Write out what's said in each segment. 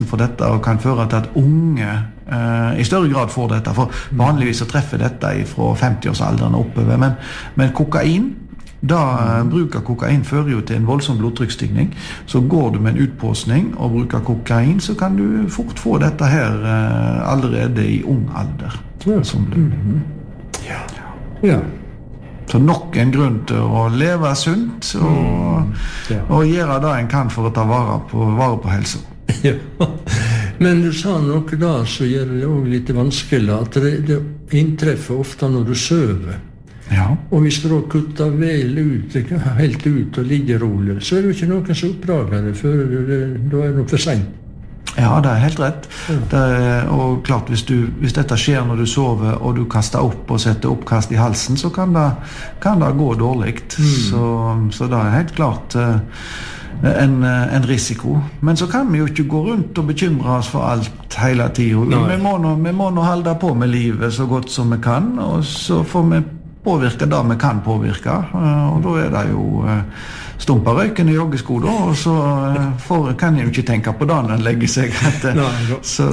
for dette og kan føre til at unge i større grad får dette, for vanligvis så treffer dette fra 50-årsalderen oppover, men kokain, da bruk av kokain fører jo til en voldsom blodtrykksstigning. Så går du med en utpåsning og bruker kokain, så kan du fort få dette her allerede i ung alder. Som blødning. Ja. Så nok en grunn til å leve sunt og gjøre det en kan for å ta vare på helse. Ja. Men du sa noe da så gjør det også litt vanskelig at det inntreffer ofte når du søver. Ja. Og hvis du da kutter vel ut, helt ut og ligger rolig, så det jo ikke noen som oppdager det før da det for sent. Ja, det helt rett. Og klart, hvis dette skjer når du sover og du kaster opp og setter oppkast i halsen, så kan det gå dårlig. Så det helt klart en risiko. Men så kan vi jo ikke gå rundt og bekymre oss for alt hele tiden. Vi må nå holde på med livet så godt som vi kan, og så får vi påvirke det vi kan påvirke, og da det jo stumpa røyken i joggesko da, og så kan jeg jo ikke tenke på det når en legger seg så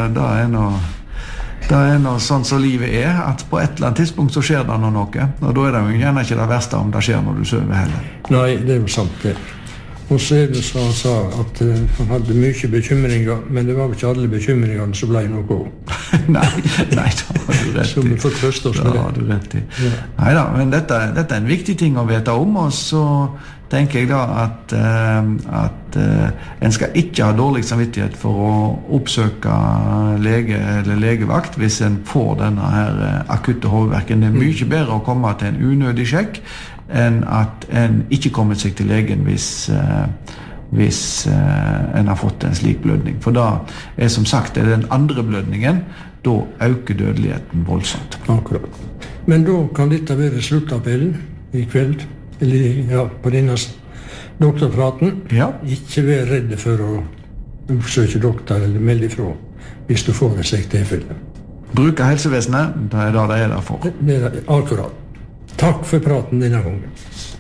det nå sånn som livet at på et eller annet tidspunkt så skjer det noe, og da det jo gjerne ikke det verste om det skjer når du sover heller. Nei, det jo sant det. Og så det så han sa at han hadde mye bekymringer, men det var ikke alle bekymringene som ble noe. Nei, da har du rett i. Så vi får trøste oss med det. Da har du rett i. Ja. Neida, men dette en viktig ting å vite om, og så tenker jeg da at en skal ikke ha dårlig samvittighet for å oppsøke lege eller legevakt hvis en får denne her akutte hovedverken. Det mye bedre å komme til en unødig sjekk enn at en ikke kommer seg til legen hvis en har fått en slik blødning. For da som sagt, den andre blødningen, da øker dødeligheten voldsomt. Akkurat. Men da kan dette være sluttappellen i kveld, eller på denne doktorpraten. Ja. Ikke være redde for å oppsøke doktor eller melde ifra hvis du får et slikt tilfelle. Bruke helsevesenet, det det der for. Det akkurat. Takk for praten denne gangen.